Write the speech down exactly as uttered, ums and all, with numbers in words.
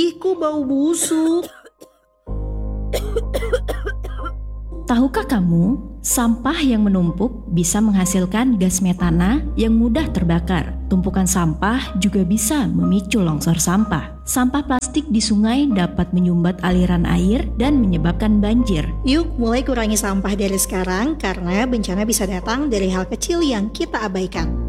Ih, kok bau busuk? Tahukah kamu, sampah yang menumpuk bisa menghasilkan gas metana yang mudah terbakar. Tumpukan sampah juga bisa memicu longsor sampah. Sampah plastik di sungai dapat menyumbat aliran air dan menyebabkan banjir. Yuk mulai kurangi sampah dari sekarang karena bencana bisa datang dari hal kecil yang kita abaikan.